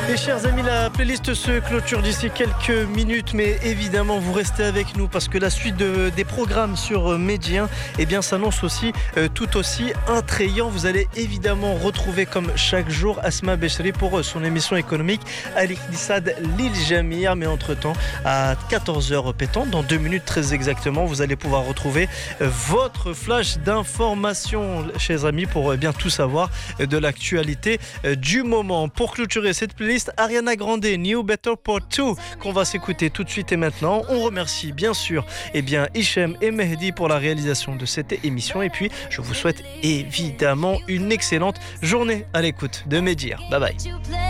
Et chers amis, la playlist se clôture d'ici quelques minutes, mais évidemment vous restez avec nous parce que la suite des programmes sur Média s'annonce aussi tout aussi intrayant. Vous allez évidemment retrouver comme chaque jour Asma Bechri pour son émission économique Al-Iqtisad Lil Jamir, mais entre-temps à 14h pétant, dans 2 minutes très exactement, vous allez pouvoir retrouver votre flash d'information, chers amis, pour bien tout savoir de l'actualité du moment. Pour clôturer cette playlist, Ariana Grande, New Better Part 2, qu'on va s'écouter tout de suite et maintenant. On remercie bien sûr Hichem et Mehdi pour la réalisation de cette émission. Et puis, je vous souhaite évidemment une excellente journée à l'écoute de Média. Bye bye.